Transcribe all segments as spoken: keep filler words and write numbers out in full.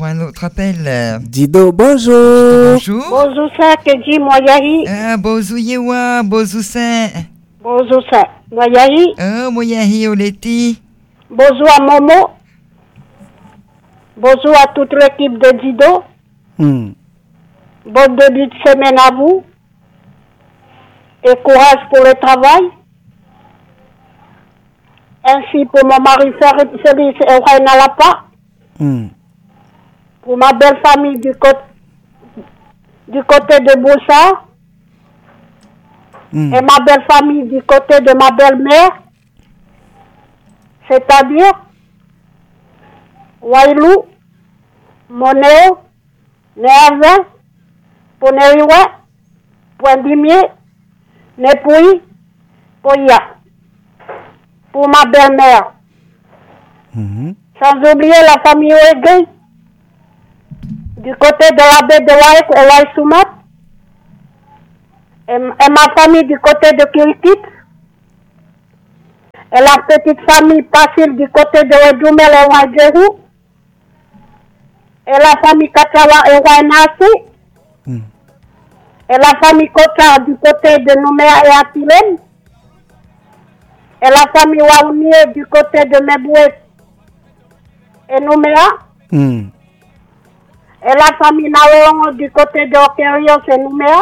prend un autre appel. Dido, bonjour. Dido, bonjour. Bonjour, ça, que dit Moyahi. Ah, bonjour, Yewa, bonjour, ça. Bonjour, ça. Moyahi. Oh, Moyahi, Oleti. Bonjour à Momo. Bonjour à toute l'équipe de Dido. Hmm. Bon début de semaine à vous. Et courage pour le travail. Ainsi pour mon mari Félix et Raina Lapa. Hmm. Pour ma belle famille du côté, du côté de Boussard. Hmm. Et ma belle famille du côté de ma belle-mère. C'est-à-dire Wailou, Monéo, Néazin, Poneriwa, Poindimier, Népouy, Poya. Pour ma belle-mère. Hmm. Sans oublier la famille Ouegay, du côté de la baie de Waïk et Waïsoumat, et, et ma famille du côté de Kirikit, et la petite famille Passil du côté de Ouedoumel et Ouadjerou, et la famille Kachawa et Ouainasi, Hmm. et la famille Kotar du côté de Nouméa et Atilène, et la famille Waounié du côté de Meboué et Nouméa, Hmm. et la famille Naouéon du côté de Okerios et Nouméa.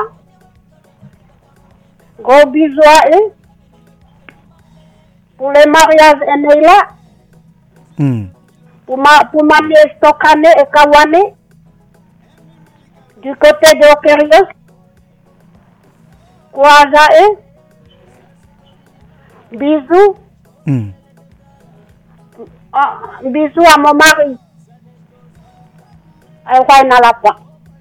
Gros bisous à eux. Pour les mariages et Neila, Hmm. pour ma, pour ma nièce Tokane et Kawane, du côté de Okerios. Courage à eux. Bisous. Hmm. Ah, bisous à mon mari. À Raina Lapa.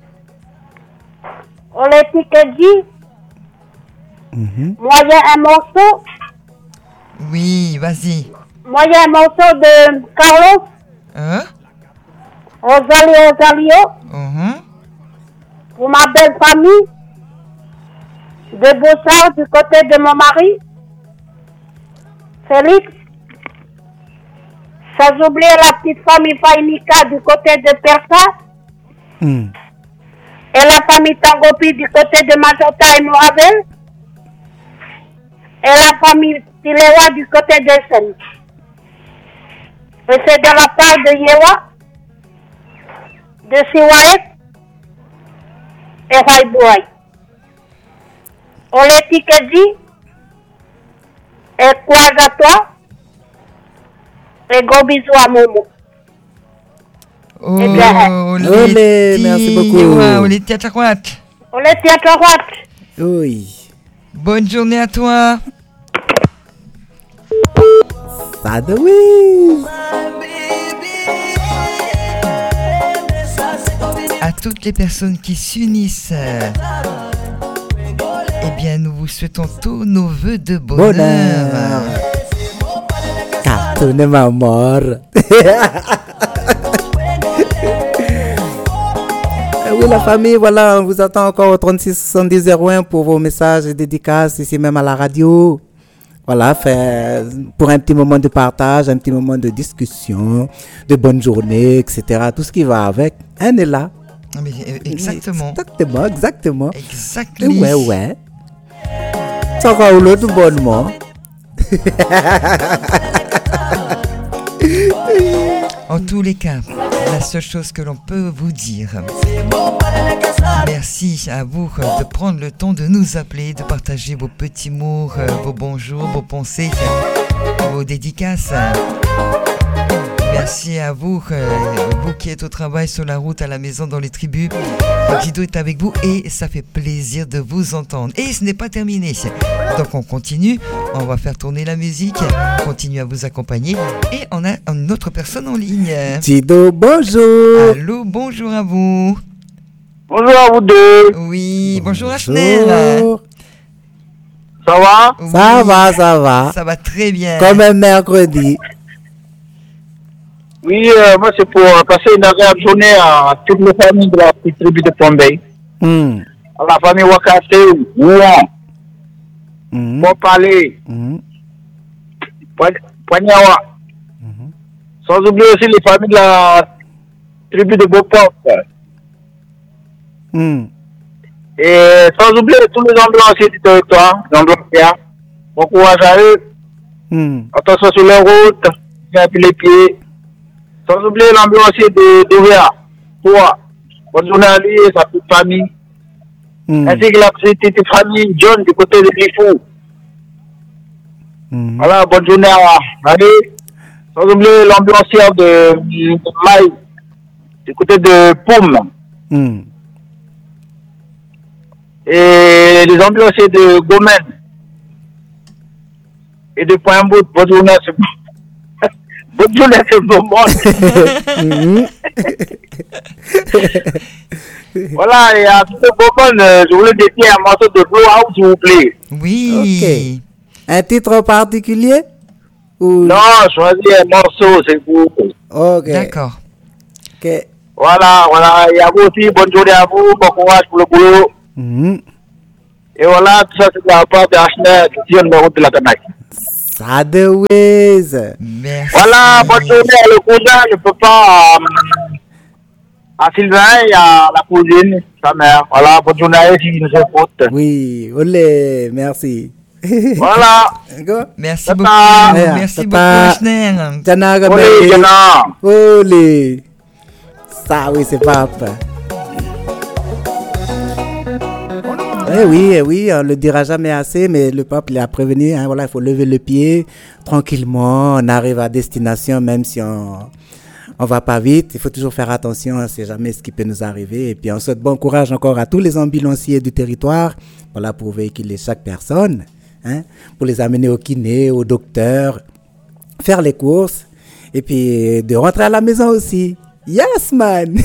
On les dit, Mhm. moi il y a un morceau, Oui, vas-y. moi il y a un morceau de Carlos, Hein? Rosalie Rosalio, Mhm. pour ma belle famille, de Bossard du côté de mon mari, Félix, sans oublier la petite famille Faïnika du côté de Persa, Hmm. et la famille Tangopi du côté de Majota et Moravel, et la famille Tilewa du côté de Sen. Et c'est de la part de Yewa, de Siwaek et Haïbouaï. On les dit, et quoi à toi, et gros bisous à Momo. Oh, Eh bien, Olé, merci beaucoup. Yewa, Oleti Atakwat. On les dit à droite. Oui. Bonne journée à toi. Ça de oui. À toutes les personnes qui s'unissent, euh, eh bien, nous vous souhaitons tous nos vœux de bonheur. Bonheur. Cartoon ma mort. Oui, la famille, voilà, on vous attend encore au trente-six soixante-dix zéro un pour vos messages et dédicaces ici même à la radio. Voilà, fait, pour un petit moment de partage, un petit moment de discussion, de bonne journée, et cetera. Tout ce qui va avec, on est là. Ah, mais, euh, exactement. Exactement, exactement. Exactement. Ouais, ouais. Ça va ou l'autre bonnement. En tous les cas, la seule chose que l'on peut vous dire, merci à vous euh, de prendre le temps de nous appeler, de partager vos petits mots, euh, vos bonjours, vos pensées, vos dédicaces. Merci à vous, euh, vous qui êtes au travail, sur la route, à la maison, dans les tribus. Dido est avec vous et ça fait plaisir de vous entendre. Et ce n'est pas terminé. Donc on continue, on va faire tourner la musique, continue à vous accompagner. Et on a une autre personne en ligne. Dido, bonjour. Allô, bonjour à vous. Bonjour à vous deux. Oui, bonjour, Bonjour. Ashner. Ça va? Oui, Ça va, ça va. Ça va très bien. Comme un mercredi. Oui, euh, moi c'est pour euh, passer une agréable journée à toutes les familles de la petite tribu de Pombay. Hmm. À la famille Wakase, Ouan, Hmm. Mopale, Hmm. Poignawa. Mhm. Sans oublier aussi les familles de la tribu de Beauport. Hmm. Et sans oublier tous les ambulanciers du territoire, les ambulanciers. Bon courage à eux. Hmm. Attention sur les routes, bien les pieds. Sans oublier l'ambulancier de Douria. Toi, bonne journée à lui et sa petite famille. Hmm. Ainsi que la petite famille John du côté de Grifou. Hmm. Voilà, bonne journée à allez. Sans oublier l'ambulancière de, de Maï, du côté de Poum. Hmm. Et les ambulanciers de Gomen. Et de Pointe-Bout, bonne journée à ce bonne journée à ce moment. Voilà, et à tout ce moment, je voulais dédier un morceau de Blue House, s'il vous plaît. Oui. Ok. Un titre particulier ou... Non, choisis un morceau, c'est vous. Ok. D'accord. Ok. Voilà, voilà, et à vous aussi, bonne journée à vous, bon courage pour le boulot. Mhm. Et voilà, tout ça, c'est de la part de H N qui tient le route de la Canaille. Ça de Wiz. Merci. Voilà, bonne journée à le cousin, le papa, euh, à Sylvain et à la cousine, sa mère. Voilà, bonne journée à eux qui nous écoutent. Oui, olé, merci. Voilà. Go. Merci Papa. beaucoup. Yeah, Merci papa. beaucoup, Ashner. Janaga Olé, baby. Jana. Olé. Ça, oui, c'est papa. Eh oui, eh oui, on le dira jamais assez, mais le peuple il a prévenu, hein, voilà, il faut lever le pied tranquillement, on arrive à destination, même si on on va pas vite, il faut toujours faire attention, on sait jamais ce qui peut nous arriver, et puis on souhaite bon courage encore à tous les ambulanciers du territoire, voilà, pour véhiculer chaque personne, hein, pour les amener au kiné, au docteur, faire les courses, et puis de rentrer à la maison aussi. Yes, man!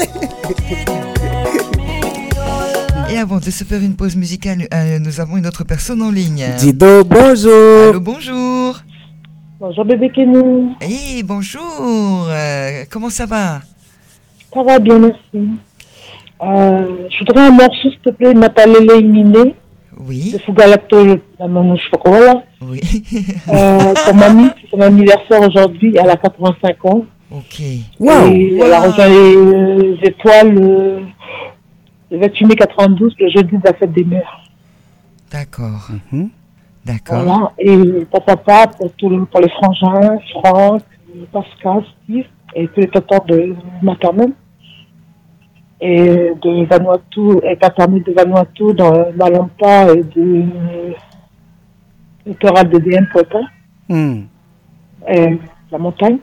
Et avant de se faire une pause musicale, euh, nous avons une autre personne en ligne. Dido, bonjour! Allô, bonjour. Bonjour bébé Kenny. Eh, bonjour. Euh, comment ça va? Ça va bien, merci. Euh, je voudrais un morceau, s'il te plaît, Matalele Iminé, Oui, de Fougalacto, la maman, je sais pas quoi, là. oui. Euh, pour mamie, c'est son anniversaire aujourd'hui, elle a quatre-vingt-cinq ans. Ok. Wow! Et elle a rejoint les, les étoiles euh, le vingt-huit mai quatre-vingt-douze, le jeudi de la fête des mères. D'accord. Mhm. D'accord. Voilà, et papa, pour, tout le, pour les frangins, Franck, Pascal, Steve, et tous les tontons de maternelle. Et de Vanuatu, et paternelle de Vanuatu, dans Malampa et de littoral de D M, Poeta, Hmm. et la montagne.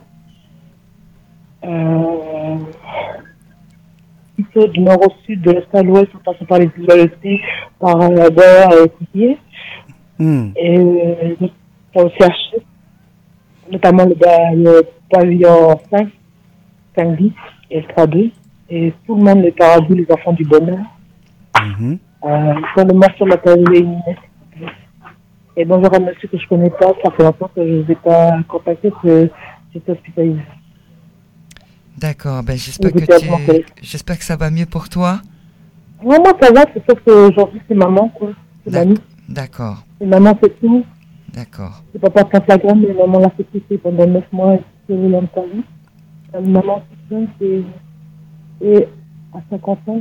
Euh, plutôt du nord au sud, de l'est à l'ouest, en passant par les îles aussi, par la Boère et Coutier. Hmm. Et euh, pour le C H C, notamment le, le pavillon cinq, cinq dix et le trois deux. Et tout le monde, les paradis, les enfants du bonheur. Mhm. Euh, sur le morceau de la pavillon. Et bonjour à monsieur que je connais pas, ça fait longtemps que je ne vous ai pas contacté, que j'étais hospitalisée. D'accord. Ben, j'espère Oui, que c'est tu... à mon j'espère que ça va mieux pour toi. Non, moi ça va, c'est sauf qu'aujourd'hui c'est maman, quoi. C'est D'ac- mamie. D'accord. Et maman c'est tout. D'accord. C'est papa qui a flagrant, mais maman l'a fait pousser pendant neuf mois et c'est l'homme de sa vie. Euh, Maman c'est jeune, c'est. Et à cinquante ans,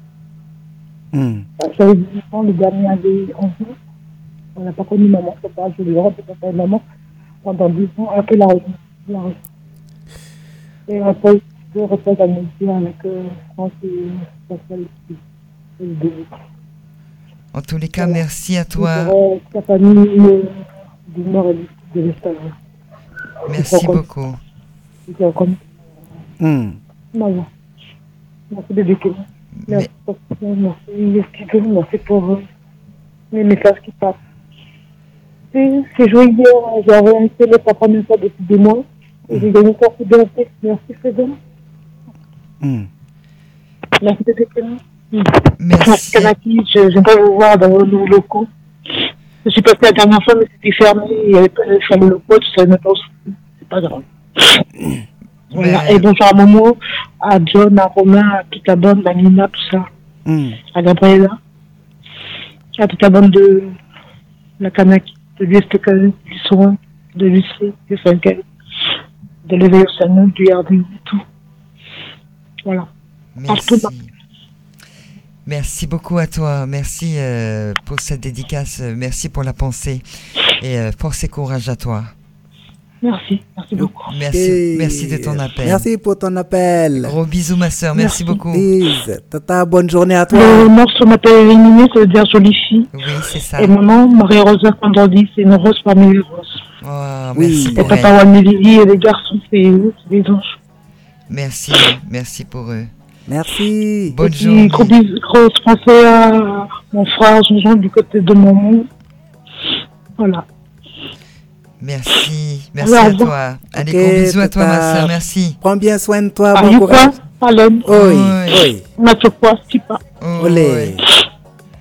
Hmm. euh, j'avais dix-huit ans, le dernier avait onze ans. On n'a pas connu maman, papa, je lui rentre papa et maman pendant dix ans, après la rejoint. La rejoint. Et après, je repose à mes yeux avec euh, France et Pascal et le bébé. En tous les cas, Voilà. merci à toi. Je dirais sa famille euh, du nord et du sud de l'Espagne. Merci beaucoup. J'étais encore. Hmm. Voilà. Merci bébé Kenny. Mais- Merci pour tout, merci Steven, merci pour euh, les messages qui passent. C'est c'est joué hier, j'ai envoyé un télé pour la première fois depuis des mois. Et j'ai gagné encore plus d'un texte. Merci Frédéric. Hmm. Merci bébé Kenny. Merci. Merci Kanaki, je ne vais pas vous voir dans vos nouveaux locaux. Je suis passée la dernière fois, mais c'était fermé, il n'y avait pas de fermé le pot, je savais même pas où c'était. C'est pas grave. Voilà. Mais- Et bonjour à Momo, à John, à Romain, à toute la bande, à Nina, tout ça, Hmm. à Gabriela, à toute la bande de la Kanaki, de l'U S T K, du Soin, de l'U C, du cinq L, de l'éveil au salon, du R D U et tout. Voilà. Merci. Merci beaucoup à toi. Merci euh, pour cette dédicace. Merci pour la pensée. Et euh, force et courage à toi. Merci. Merci beaucoup. Merci, Et merci de ton appel. Merci pour ton appel. Gros bisous, ma soeur. Merci, Merci. beaucoup. Lise, tata, bonne journée à toi. Le morceau m'appelle éliminé, ça veut dire jolie fille. Oui, c'est ça. Et maman, Marie-Rosa Condordi, c'est une rose parmi les roses. Oh, Oui. merci Et pour papa elle. Wannévili et les garçons, c'est c'est des anges. Merci, merci pour eux. Merci. Bonne Et puis, journée. gros bisous, gros pensée à mon frère Jean-Jean du côté de mon monde. Voilà. Merci, merci Alors, à au revoir. toi. Allez, Ok, gros bisous à toi, ma tata. soeur. Merci. Prends bien soin de toi. Are Bon you courage. quoi? Allen. Oui, Oui. oui. Mathieu quoi? Stipa. Oh, Olé. ouais.